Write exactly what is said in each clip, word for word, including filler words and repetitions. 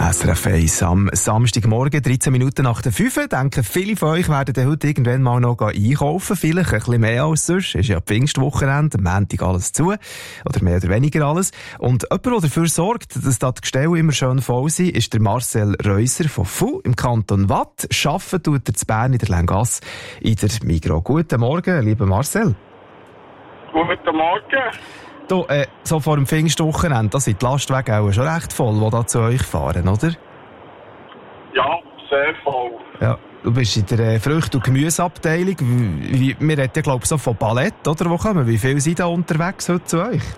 S R F eins am Samstagmorgen, dreizehn Minuten nach der fünf. Denken, viele von euch werden heute irgendwann mal noch einkaufen. Vielleicht ein bisschen mehr als sonst. Es ist ja Pfingstwochenende, am Montag alles zu. Oder mehr oder weniger alles. Und jemand, der dafür sorgt, dass da die Gestelle immer schön voll sind, ist der Marcel Reuser von F U im Kanton Waadt. Arbeiten tut er zu Bern in der Länggasse in der Migros. Guten Morgen, lieber Marcel. Guten Morgen. Du, äh, so vor dem Pfingstwochenende, da sind die Lastwagen auch schon recht voll, die da zu euch fahren, oder? Ja, sehr voll. Ja, du bist in der äh, Früchte- und Gemüseabteilung. Wie, wir reden ja, glaube ich, so von Palett, oder? Wo kommen? Wie viele sind da unterwegs heute zu euch?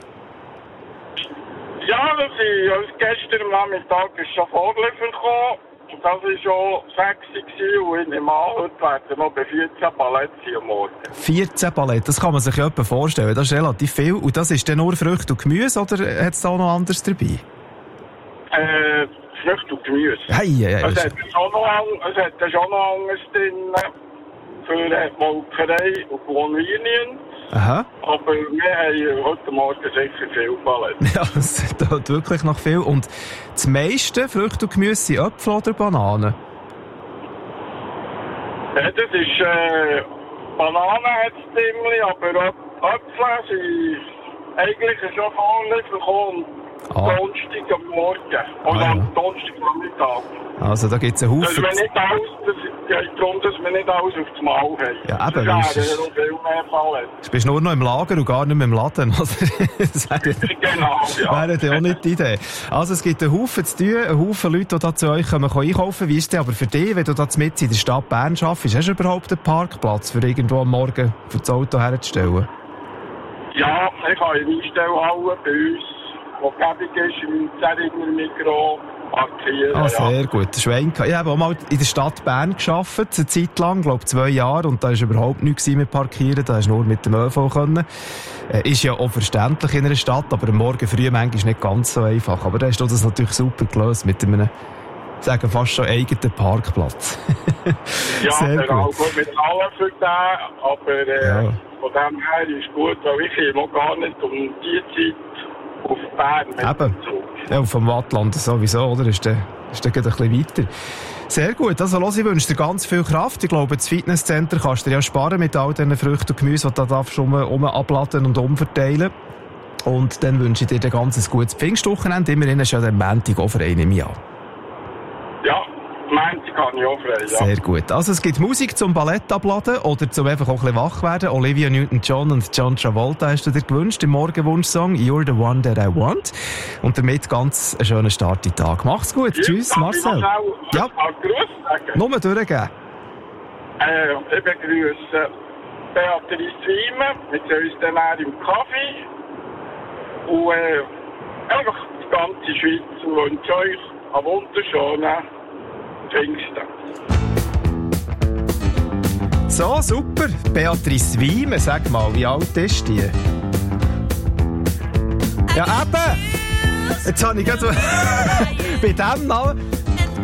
Ja, das ist, also gestern am Nachmittag ist schon Vorliefer gekommen. Das war schon sechzig und ich nehme an, heute werden noch bei vierzehn Paletten am Morgen. vierzehn Paletten, das kann man sich ja etwa vorstellen. Das ist relativ viel. Und das ist dann nur Früchte und Gemüse, oder hat es da noch anderes dabei? Äh, Früchte und Gemüse. Hey, hey, hey. Es hat schon noch, es hat schon noch anderes drin für äh, Molkerei und Convenience. Aha. Aber wir haben heute Morgen sicher viel Paletten. Ja, es tut wirklich noch viel. Und das meiste Früchte und Gemüse sind Äpfel oder Bananen? Ja, das ist, äh, Bananen hat es ziemlich, aber Äpfel sind eigentlich schon Vorliefer gekommen. Ah. Donnerstag am Morgen. Oder Ah, ja. am Donnerstag am Mittag. Also da gibt es einen Dass Haufen... wir nicht alles, das geht darum, dass wir nicht alles auf das Maul haben. Ja, eben, das das wäre ist- ja noch viel mehr Paletten. Du bist nur noch im Lager und gar nicht mehr im Laden, oder? Das wäre Genau, ja. wäre ja auch nicht die Idee. Also es gibt einen Haufen zu tun, einen Haufen Leute, die da zu euch kommen, können einkaufen. Wie ist es denn aber für dich, wenn du da mitten in der Stadt Bern arbeitest? Hast du überhaupt einen Parkplatz, für irgendwo am Morgen für das Auto herzustellen? Ja, ich habe eine Einstellhalle bei uns, die gäbig ist, im Zeringer Migros, parkieren. Ah, ja. sehr gut. Schwenk. Ich habe auch mal in der Stadt Bern gearbeitet, eine Zeit lang, glaube zwei Jahre, und da war überhaupt nichts mit Parkieren, da hast du nur mit dem ÖV können. Äh, ist ja auch verständlich in einer Stadt, aber am Morgen früh manchmal nicht ganz so einfach. Aber da hast du das natürlich super gelöst mit einem, sagen fast schon eigenen Parkplatz. Ja, sehr genau. gut. Gut, mit allem für den, aber äh, Ja. von dem her ist gut, weil ich komme auch gar nicht um die Zeit auf Bern mit Eben. dem Zug. Ja, und vom Wattland sowieso, oder? Ist der, ist der gerade ein bisschen weiter. Sehr gut. Also, los, ich wünsche dir ganz viel Kraft. Ich glaube, das Fitnesscenter kannst du dir ja sparen mit all diesen Früchten und Gemüse, die du da darfst um, um abladen und umverteilen. Und dann wünsche ich dir ein ganz gutes Pfingstwochenende. Immerhin ist ja der Montag auch frei im Jahr. Ja, Montag kann ich auch frei, ja. Sehr gut. Also, es gibt Musik zum Ballett abladen oder zum einfach auch ein bisschen wach werden. Olivia Newton-John und John Travolta hast du dir gewünscht im Morgenwunsch-Song «You're the one that I want». Und damit ganz einen schönen Start in den Tag. Mach's gut. Ja, Tschüss, darf Marcel. Ich noch schnell Ja. einen Gruß sagen? Nur durchgeben. Äh, ich begrüße Beatrice Wiemen mit uns dann auch im Kaffee. Und äh, einfach die ganze Schweiz und wünsche euch einen wunderschönen Pfingsten. So, super. Beatrice Wiemen, sag mal, wie alt ist die? Ja, eben! Jetzt habe ich gerade bei dem Namen...